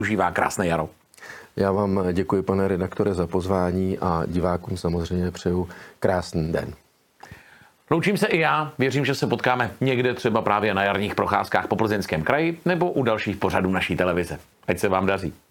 užívá krásné jaro. Já vám děkuji, pane redaktore, za pozvání a divákům samozřejmě přeju krásný den. Loučím se i já, věřím, že se potkáme někde třeba právě na jarních procházkách po Plzeňském kraji nebo u dalších pořadů naší televize. Ať se vám daří.